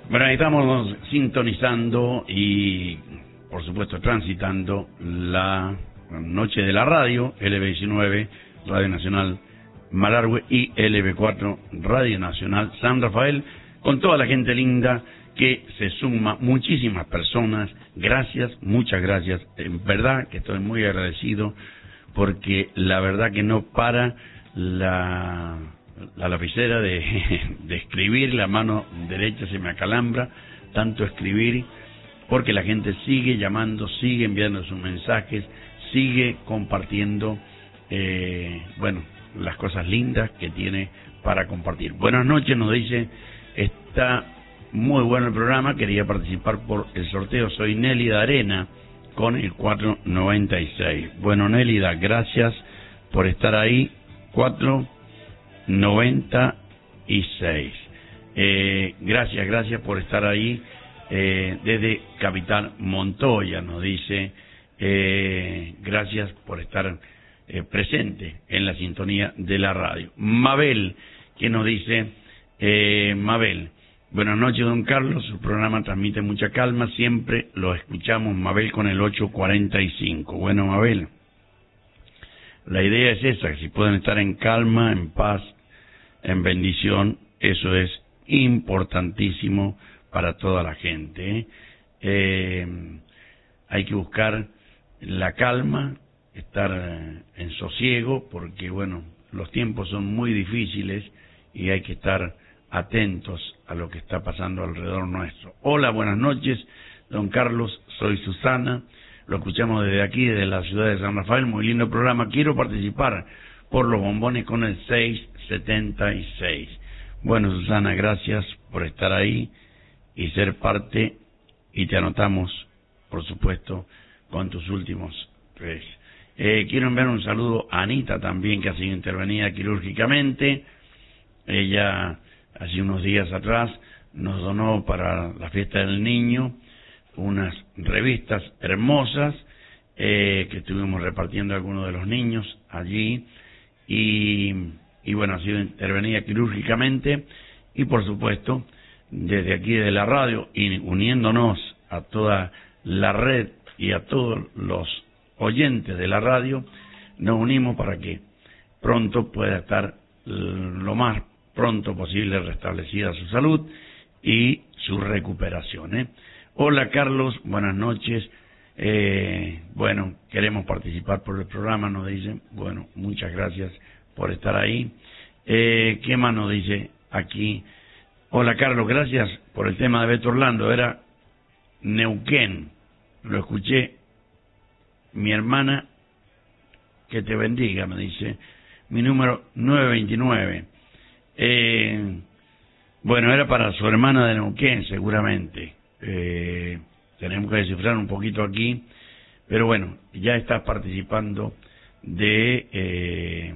Bueno, ahí estamos sintonizando y, por supuesto, transitando la noche de la radio, LB19, Radio Nacional Malargüe, y LB4, Radio Nacional San Rafael, con toda la gente linda que se suma, muchísimas personas. Gracias, muchas gracias. En verdad que estoy muy agradecido, porque la verdad que no para la lapicera de escribir, la mano derecha se me acalambra, tanto escribir, porque la gente sigue llamando, sigue enviando sus mensajes, sigue compartiendo, bueno, las cosas lindas que tiene para compartir. Buenas noches, nos dice, está muy bueno el programa, quería participar por el sorteo, soy Nélida Arena, con el 496. Bueno, Nélida, gracias por estar ahí, 496. Gracias por estar ahí, desde Capital Montoya, nos dice, gracias por estar presente en la sintonía de la radio. Mabel, que nos dice, Mabel, buenas noches, don Carlos, su programa transmite mucha calma, siempre lo escuchamos. Mabel con el 845. Bueno, Mabel, la idea es esa, que si pueden estar en calma, en paz, en bendición, eso es importantísimo para toda la gente. Hay que buscar la calma, estar en sosiego, porque bueno, los tiempos son muy difíciles y hay que estar atentos a lo que está pasando alrededor nuestro. Hola, buenas noches, don Carlos, soy Susana, lo escuchamos desde aquí, desde la ciudad de San Rafael, muy lindo programa, quiero participar por los bombones con el 676. Bueno, Susana, gracias por estar ahí y ser parte, y te anotamos, por supuesto, con tus últimos 3. Quiero enviar un saludo a Anita también, que ha sido intervenida quirúrgicamente. Ella, hace unos días atrás, nos donó para la fiesta del niño unas revistas hermosas que estuvimos repartiendo a algunos de los niños allí, y bueno, ha sido intervenida quirúrgicamente, y por supuesto, desde aquí de la radio, y uniéndonos a toda la red y a todos los oyentes de la radio, nos unimos para que pronto pueda estar lo más pronto posible restablecida su salud y su recuperación. Hola, Carlos, buenas noches. Bueno, queremos participar por el programa, nos dicen. Bueno, muchas gracias por estar ahí. ¿Qué más nos dice aquí? Hola, Carlos, gracias por el tema de Beto Orlando. Era Neuquén, lo escuché. Mi hermana, que te bendiga, me dice. Mi número 929. Bueno, era para su hermana de Neuquén, seguramente. Tenemos que descifrar un poquito aquí, pero bueno, ya está participando de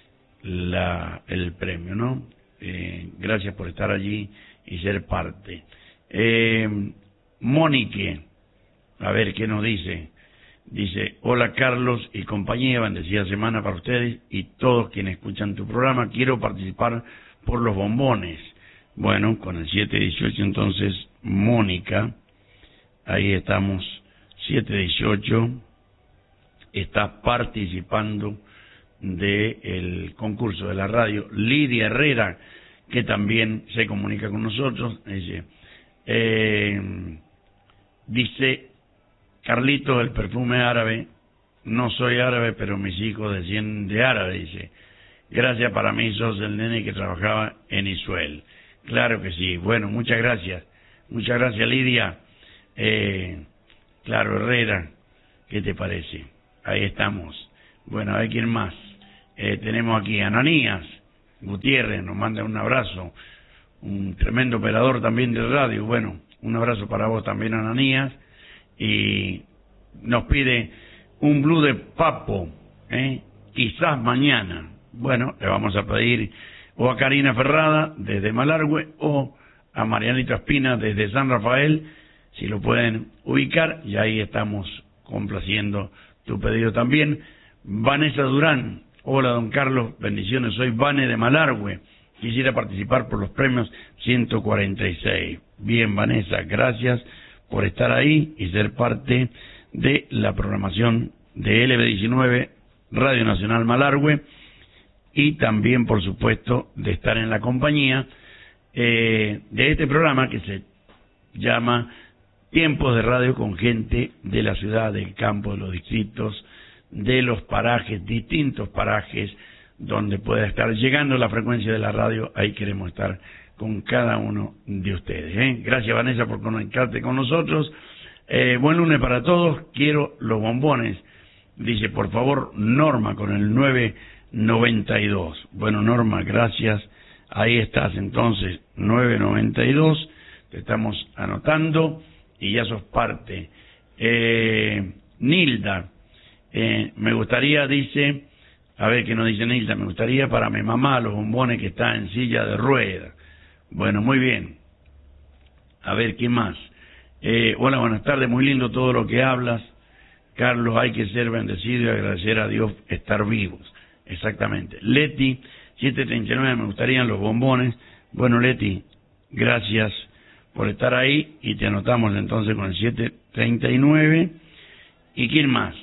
el premio, ¿no? Gracias por estar allí y ser parte. Mónique, a ver qué nos dice. Dice, hola Carlos y compañía, bendecida semana para ustedes y todos quienes escuchan tu programa. Quiero participar por los bombones. Bueno, con el 718 entonces, Mónica, ahí estamos, 718, está participando del concurso de la radio. Lidia Herrera, que también se comunica con nosotros, dice, Carlitos, el perfume árabe, no soy árabe, pero mis hijos descienden de árabe, dice. Gracias, para mí sos el nene que trabajaba en Isuel. Claro que sí. Bueno, muchas gracias. Muchas gracias, Lidia. Claro, Herrera, ¿qué te parece? Ahí estamos. Bueno, a ver quién más. Tenemos aquí a Ananías Gutiérrez, nos manda un abrazo. Un tremendo operador también de radio. Bueno, un abrazo para vos también, Ananías. Y nos pide un blue de Papo, quizás mañana. Bueno, le vamos a pedir o a Karina Ferrada desde Malargüe o a Marianita Espina desde San Rafael, si lo pueden ubicar, y ahí estamos complaciendo tu pedido también. Vanessa Durán, hola don Carlos, bendiciones, soy Vane de Malargüe, quisiera participar por los premios 146. Bien, Vanessa, gracias por estar ahí y ser parte de la programación de LB19 Radio Nacional Malargüe y también, por supuesto, de estar en la compañía de este programa que se llama Tiempos de Radio con gente de la ciudad, del campo, de los distritos, de los parajes, distintos parajes donde pueda estar llegando la frecuencia de la radio. Ahí queremos estar con cada uno de ustedes. Gracias, Vanessa, por conectarte con nosotros. Buen lunes para todos. Quiero los bombones. Dice, por favor, Norma, con el 992. Bueno, Norma, gracias. Ahí estás, entonces, 992. Te estamos anotando y ya sos parte. Nilda, me gustaría, dice, a ver qué nos dice Nilda, me gustaría para mi mamá los bombones que está en silla de ruedas. Bueno, muy bien. A ver, ¿qué más? Hola, buenas tardes, muy lindo todo lo que hablas. Carlos, hay que ser bendecido y agradecer a Dios estar vivos. Exactamente. Leti, 739, me gustarían los bombones. Bueno, Leti, gracias por estar ahí y te anotamos entonces con el 739. ¿Y quién más?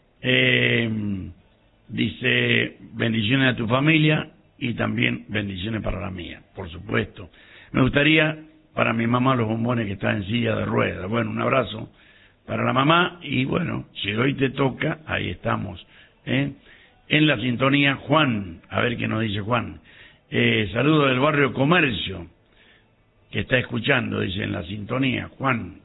Dice, bendiciones a tu familia y también bendiciones para la mía, por supuesto. Me gustaría para mi mamá los bombones que está en silla de ruedas. Bueno, un abrazo para la mamá y bueno, si hoy te toca, ahí estamos. En la sintonía, Juan, a ver qué nos dice Juan. Saludo del barrio Comercio, que está escuchando, dice, en la sintonía. Juan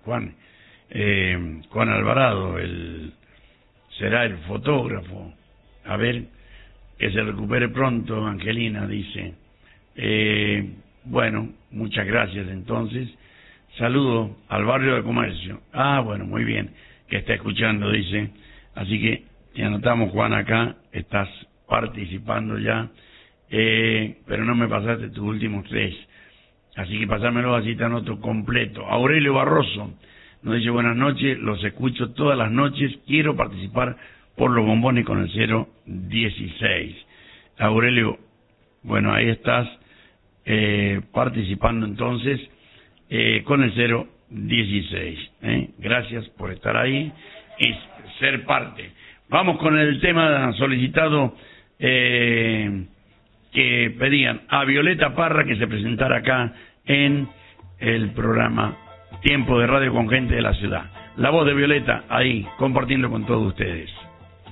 Alvarado, será el fotógrafo. A ver, que se recupere pronto, Angelina, dice. Bueno, muchas gracias entonces. Saludo al barrio de Comercio. Bueno, muy bien, que está escuchando, dice. Así que te anotamos, Juan, acá, estás participando ya, pero no me pasaste tus últimos 3. Así que pasármelo, así te anoto completo. Aurelio Barroso nos dice, buenas noches, los escucho todas las noches, quiero participar por los bombones con el 016. Aurelio, bueno, ahí estás participando entonces con el 016. Gracias por estar ahí y ser parte. Vamos con el tema solicitado que pedían a Violeta Parra que se presentara acá en el programa Tiempo de Radio con gente de la ciudad. La voz de Violeta ahí compartiendo con todos ustedes.